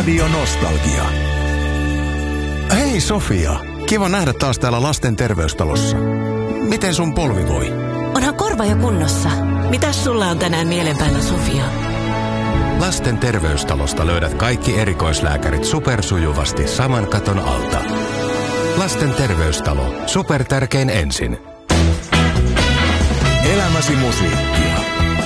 Radio Nostalgia. Hei Sofia, kiva nähdä taas täällä lasten terveystalossa. Miten sun polvi voi? Onhan korva jo kunnossa. Mitäs sulla on tänään mielen päällä, Sofia? Lasten terveystalosta löydät kaikki erikoislääkärit supersujuvasti saman katon alta. Lasten terveystalo. Supertärkein ensin. Elämäsi musiikkia.